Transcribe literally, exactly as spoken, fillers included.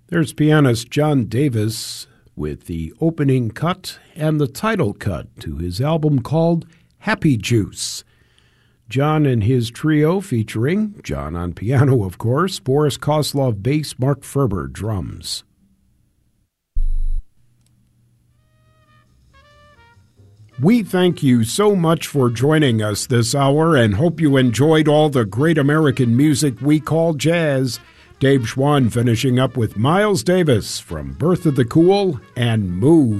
There's pianist John Davis with the opening cut and the title cut to his album called Happy Juice. John and his trio featuring, John on piano of course, Boris Koslov bass, Mark Ferber drums. We thank you so much for joining us this hour and hope you enjoyed all the great American music we call jazz. Dave Schwann finishing up with Miles Davis from Birth of the Cool and Move.